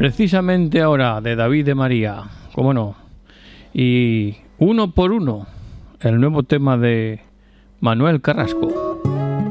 Precisamente ahora, de David de María, cómo no. Y Uno por Uno, el nuevo tema de Manuel Carrasco.